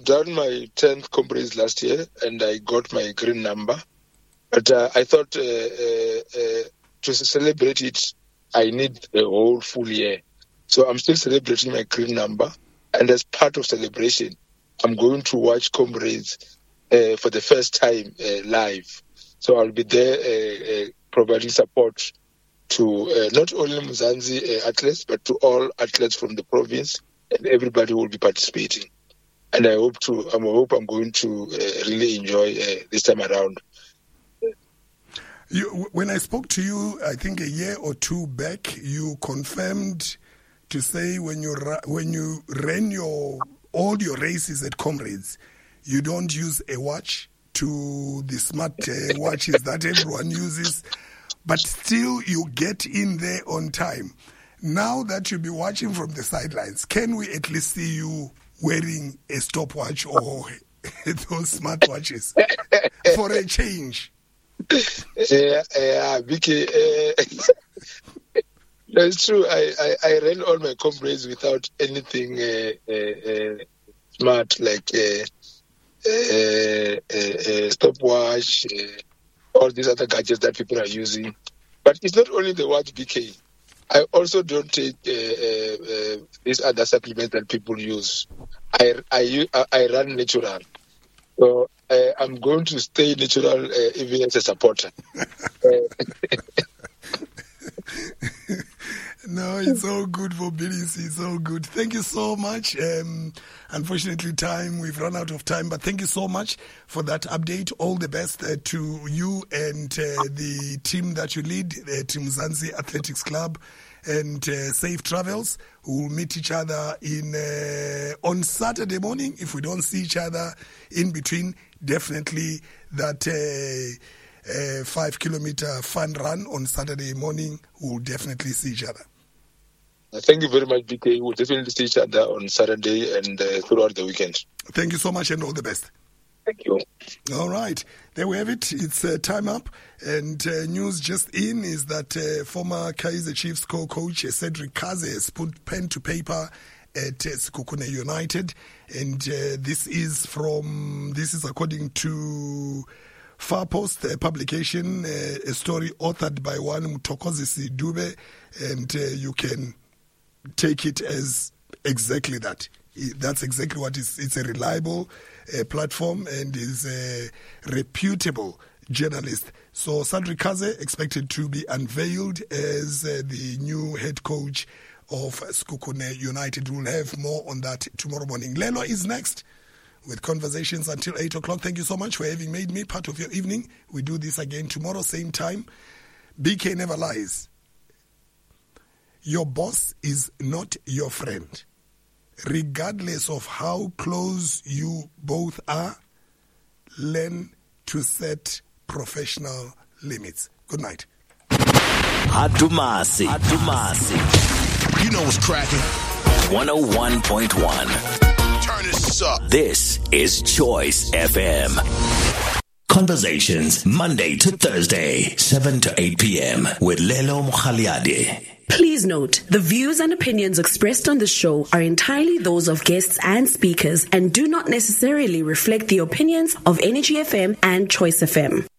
I've done my 10th comrades last year, and I got my green number. But I thought to celebrate it, I need a whole full year. So I'm still celebrating my green number. And as part of celebration, I'm going to watch comrades for the first time live. So I'll be there providing support to not only Mzansi athletes, but to all athletes from the province, and everybody will be participating. And I hope I'm going to really enjoy this time around. When I spoke to you, I think a year or two back, you confirmed to say when you ran all your races at Comrades, you don't use a watch to the smart watches that everyone uses, but still you get in there on time. Now that you'll be watching from the sidelines, can we at least see you wearing a stopwatch or those smart watches for a change? Yeah, Vicky. That's true. I ran all my comrades without anything smart like stopwatch, all these other gadgets that people are using. But it's not only the watch, BK. I also don't take these other supplements that people use. I run natural. So I'm going to stay natural even as a supporter. No, it's all good for BDC. It's all good. Thank you so much. Unfortunately, we've run out of time, but thank you so much for that update. All the best to you and the team that you lead, Team Mzansi Athletics Club, and safe travels. We'll meet each other on Saturday morning. If we don't see each other in between, definitely that 5-kilometer fun run on Saturday morning, we'll definitely see each other. Thank you very much, BK. We'll definitely see each other on Saturday and throughout the weekend. Thank you so much and all the best. Thank you. All right. There we have it. It's time up. And news just in is that former Kaizer Chiefs co-coach Cedric Kaze has put pen to paper at Sekhukhune United. And this is according to Far Post publication, a story authored by one Muthokozisi Dube. And you can take it as exactly that. That's exactly what it is. It's a reliable platform and is a reputable journalist. So Cedric Kaze expected to be unveiled as the new head coach of Sekhukhune United. We'll have more on that tomorrow morning. Lelo is next with conversations until 8 o'clock. Thank you so much for having made me part of your evening. We do this again tomorrow, same time. BK never lies. Your boss is not your friend. Regardless of how close you both are, learn to set professional limits. Good night. Adumasi. You know what's cracking. 101.1. Turn this up. This is Choice FM. Conversations Monday to Thursday, 7 to 8 p.m. with Lelo Mkhaliade. Please note, the views and opinions expressed on this show are entirely those of guests and speakers and do not necessarily reflect the opinions of Energy FM and Choice FM.